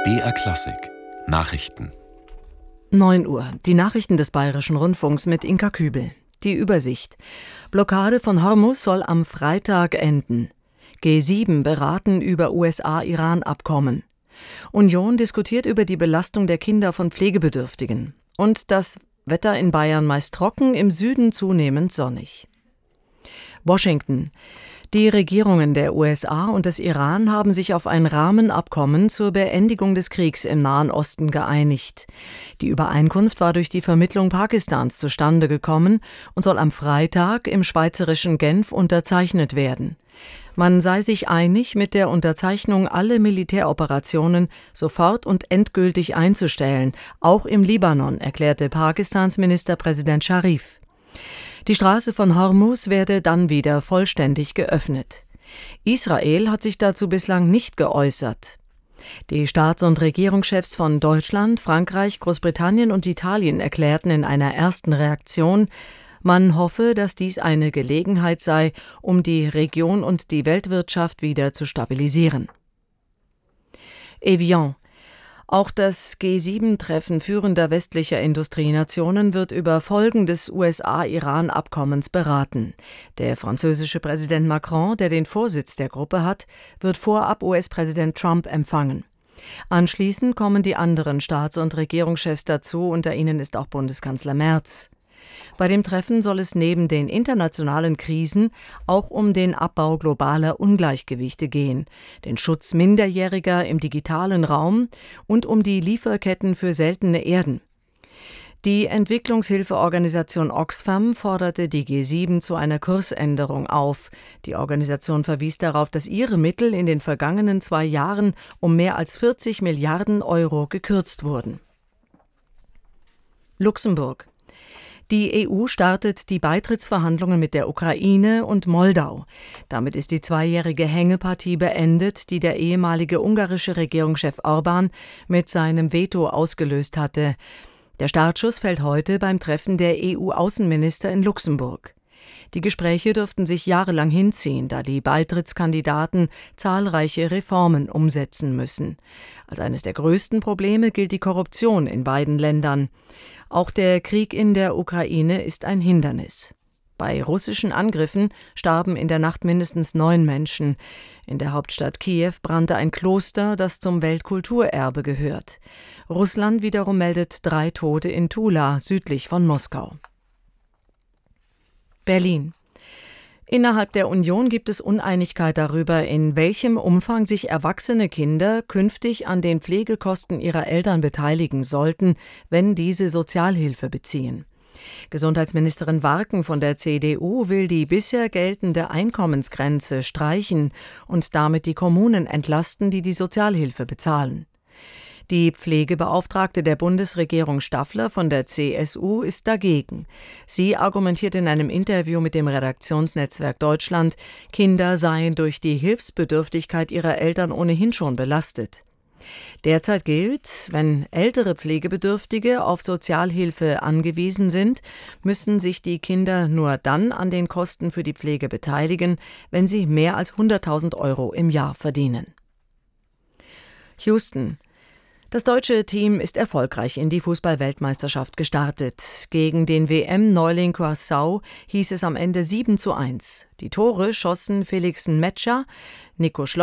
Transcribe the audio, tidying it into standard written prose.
BR Klassik Nachrichten 9 Uhr. Die Nachrichten des Bayerischen Rundfunks mit Inka Kübel. Die Übersicht. Blockade von Hormuz soll am Freitag enden. G7 beraten über USA-Iran-Abkommen. Union diskutiert über die Belastung der Kinder von Pflegebedürftigen. Und das Wetter in Bayern meist trocken, im Süden zunehmend sonnig. Washington. Die Regierungen der USA und des Iran haben sich auf ein Rahmenabkommen zur Beendigung des Kriegs im Nahen Osten geeinigt. Die Übereinkunft war durch die Vermittlung Pakistans zustande gekommen und soll am Freitag im schweizerischen Genf unterzeichnet werden. Man sei sich einig, mit der Unterzeichnung alle Militäroperationen sofort und endgültig einzustellen, auch im Libanon, erklärte Pakistans Ministerpräsident Scharif. Die Straße von Hormuz werde dann wieder vollständig geöffnet. Israel hat sich dazu bislang nicht geäußert. Die Staats- und Regierungschefs von Deutschland, Frankreich, Großbritannien und Italien erklärten in einer ersten Reaktion, man hoffe, dass dies eine Gelegenheit sei, um die Region und die Weltwirtschaft wieder zu stabilisieren. Evian. Auch das G7-Treffen führender westlicher Industrienationen wird über Folgen des USA-Iran-Abkommens beraten. Der französische Präsident Macron, der den Vorsitz der Gruppe hat, wird vorab US-Präsident Trump empfangen. Anschließend kommen die anderen Staats- und Regierungschefs dazu, unter ihnen ist auch Bundeskanzler Merz. Bei dem Treffen soll es neben den internationalen Krisen auch um den Abbau globaler Ungleichgewichte gehen, den Schutz Minderjähriger im digitalen Raum und um die Lieferketten für seltene Erden. Die Entwicklungshilfeorganisation Oxfam forderte die G7 zu einer Kursänderung auf. Die Organisation verwies darauf, dass ihre Mittel in den vergangenen 2 Jahren um mehr als 40 Milliarden Euro gekürzt wurden. Luxemburg. Die EU startet die Beitrittsverhandlungen mit der Ukraine und Moldau. Damit ist die 2-jährige Hängepartie beendet, die der ehemalige ungarische Regierungschef Orbán mit seinem Veto ausgelöst hatte. Der Startschuss fällt heute beim Treffen der EU-Außenminister in Luxemburg. Die Gespräche dürften sich jahrelang hinziehen, da die Beitrittskandidaten zahlreiche Reformen umsetzen müssen. Als eines der größten Probleme gilt die Korruption in beiden Ländern. Auch der Krieg in der Ukraine ist ein Hindernis. Bei russischen Angriffen starben in der Nacht mindestens 9 Menschen. In der Hauptstadt Kiew brannte ein Kloster, das zum Weltkulturerbe gehört. Russland wiederum meldet 3 Tote in Tula, südlich von Moskau. Berlin. Innerhalb der Union gibt es Uneinigkeit darüber, in welchem Umfang sich erwachsene Kinder künftig an den Pflegekosten ihrer Eltern beteiligen sollten, wenn diese Sozialhilfe beziehen. Gesundheitsministerin Warken von der CDU will die bisher geltende Einkommensgrenze streichen und damit die Kommunen entlasten, die die Sozialhilfe bezahlen. Die Pflegebeauftragte der Bundesregierung Staffler von der CSU ist dagegen. Sie argumentiert in einem Interview mit dem Redaktionsnetzwerk Deutschland, Kinder seien durch die Hilfsbedürftigkeit ihrer Eltern ohnehin schon belastet. Derzeit gilt, wenn ältere Pflegebedürftige auf Sozialhilfe angewiesen sind, müssen sich die Kinder nur dann an den Kosten für die Pflege beteiligen, wenn sie mehr als 100.000 Euro im Jahr verdienen. Houston. Das deutsche Team ist erfolgreich in die Fußball-Weltmeisterschaft gestartet. Gegen den WM-Neuling Curaçao hieß es am Ende 7:1. Die Tore schossen Felix Nmecha, Nico